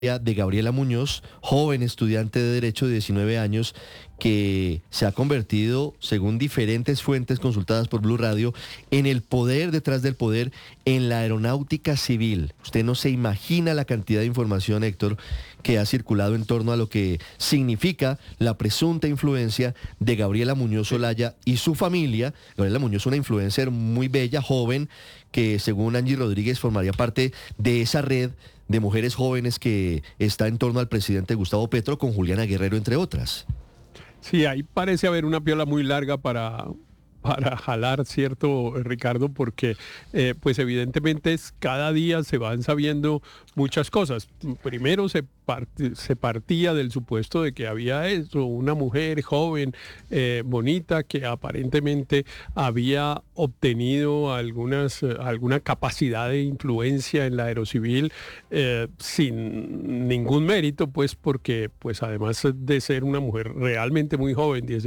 de Gabriela Muñoz, joven estudiante de Derecho de 19 años, que se ha convertido, según diferentes fuentes consultadas por Blue Radio, en el poder detrás del poder en la aeronáutica civil. Usted no se imagina la cantidad de información, Héctor, que ha circulado en torno a lo que significa la presunta influencia de Gabriela Muñoz Olaya y su familia. Gabriela Muñoz, una influencer muy bella, joven, que según Angie Rodríguez formaría parte de esa red de mujeres jóvenes que está en torno al presidente Gustavo Petro, con Juliana Guerrero, entre otras. Sí, ahí parece haber una piola muy larga para jalar, ¿cierto, Ricardo? Porque pues evidentemente cada día se van sabiendo muchas cosas. Primero se partía del supuesto de que había eso, una mujer joven, bonita, que aparentemente había obtenido alguna capacidad de influencia en la aerocivil sin ningún mérito, pues porque pues además de ser una mujer realmente muy joven,